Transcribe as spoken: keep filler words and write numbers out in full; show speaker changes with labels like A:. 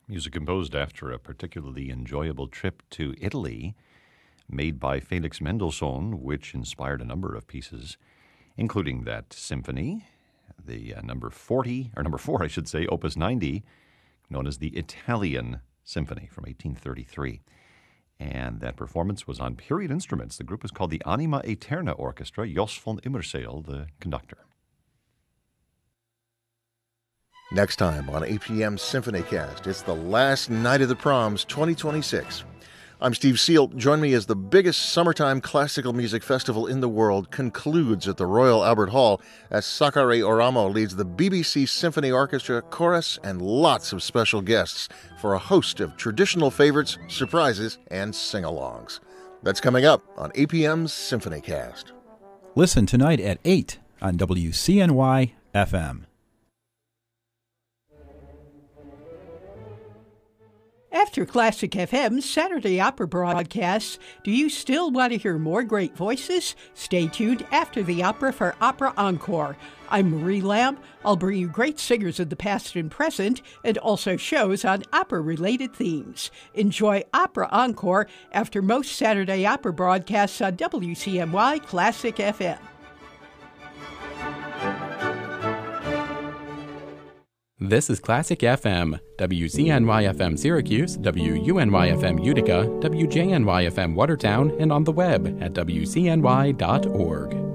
A: Music composed after a particularly enjoyable trip to Italy, made by Felix Mendelssohn, which inspired a number of pieces, including that symphony, the uh, number forty, or number four, I should say, Opus ninety, known as the Italian Symphony from eighteen thirty-three. And that performance was on period instruments. The group was called the Anima Aeterna Orchestra, Jos von Immerseel, the conductor.
B: Next time on A P M SymphonyCast, it's the last night of the proms twenty twenty-six. I'm Steve Seal. Join me as the biggest summertime classical music festival in the world concludes at the Royal Albert Hall as Sakari Oramo leads the B B C Symphony Orchestra, chorus, and lots of special guests for a host of traditional favorites, surprises, and sing-alongs. That's coming up on A P M's SymphonyCast.
C: Listen tonight at eight on W C N Y F M.
D: After Classic F M's Saturday Opera broadcasts, do you still want to hear more great voices? Stay tuned after the opera for Opera Encore. I'm Marie Lamb. I'll bring you great singers of the past and present, and also shows on opera-related themes. Enjoy Opera Encore after most Saturday opera broadcasts on W C N Y Classic F M.
E: This is Classic F M, W C N Y F M Syracuse, W U N Y F M Utica, W J N Y F M Watertown, and on the web at W C N Y dot org.